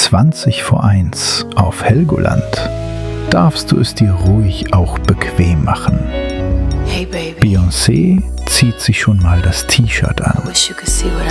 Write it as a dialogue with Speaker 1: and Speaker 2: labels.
Speaker 1: 1:20 auf Helgoland darfst du es dir ruhig auch bequem machen.
Speaker 2: Hey baby,
Speaker 1: Beyoncé zieht sich schon mal das T-Shirt an.
Speaker 2: I wish you could see what